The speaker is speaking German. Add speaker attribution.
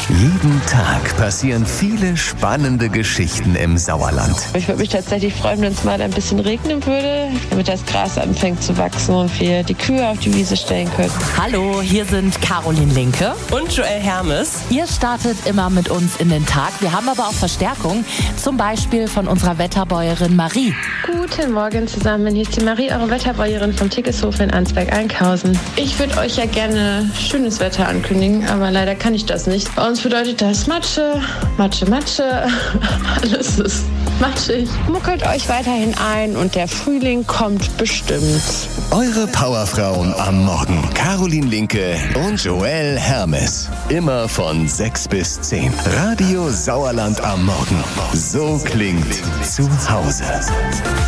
Speaker 1: Jeden Tag passieren viele spannende Geschichten im Sauerland.
Speaker 2: Ich würde mich tatsächlich freuen, wenn es mal ein bisschen regnen würde, damit das Gras anfängt zu wachsen und wir die Kühe auf die Wiese stellen können.
Speaker 3: Hallo, hier sind Caroline Linke
Speaker 4: und Joel Hermes.
Speaker 3: Ihr startet immer mit uns in den Tag. Wir haben aber auch Verstärkung, zum Beispiel von unserer Wetterbäuerin Marie.
Speaker 2: Guten Morgen zusammen, hier ist die Marie, eure Wetterbäuerin vom Tickeshof in Ansberg-Einkhausen. Ich würde euch ja gerne schönes Wetter ankündigen, aber leider kann ich das nicht. Bei uns bedeutet das Matsche, Matsche, Matsche, alles ist matschig. Muckelt euch weiterhin ein und der Frühling kommt bestimmt.
Speaker 1: Eure Powerfrauen am Morgen. Caroline Linke und Joel Hermes. Immer von 6 bis 10. Radio Sauerland am Morgen. So klingt zu Hause.